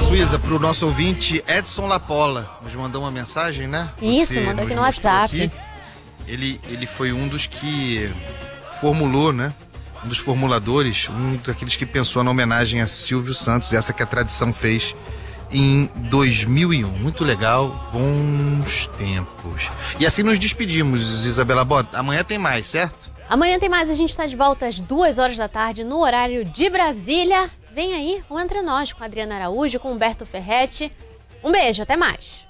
Suíza, para o nosso ouvinte Edson Lapola, nos mandou uma mensagem, né? Isso, mandou aqui no WhatsApp. Aqui. Ele foi um dos que formulou, né? Um dos formuladores, um daqueles que pensou na homenagem a Silvio Santos, essa que a tradição fez em 2001. Muito legal, bons tempos. E assim nos despedimos, Isabela Bota. Amanhã tem mais, certo? Amanhã tem mais, a gente está de volta às 2h no horário de Brasília. Vem aí, o Entre Nós, com a Adriana Araújo, com Humberto Ferretti. Um beijo, até mais.